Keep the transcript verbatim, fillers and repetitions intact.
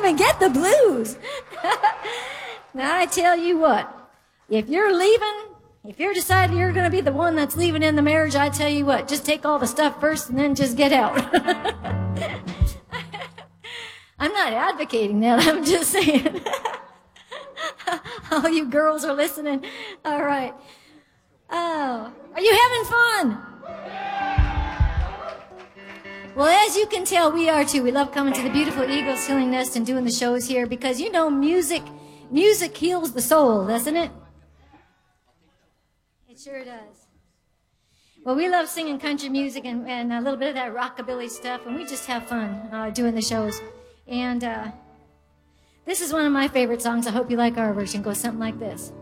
even get the blues. Now, I tell you what, if you're leaving, if you're deciding you're going to be the one that's leaving in the marriage, I tell you what, just take all the stuff first and then just get out. I'm not advocating that, I'm just saying. All you girls are listening. All right. Oh, are you having fun? Well, as you can tell, we are too. We love coming to the beautiful Eagles Healing Nest and doing the shows here because, you know, music, music heals the soul, doesn't it? It sure does. Well, we love singing country music and, and a little bit of that rockabilly stuff, and we just have fun uh, doing the shows. And uh, this is one of my favorite songs. I hope you like our version. It goes something like this.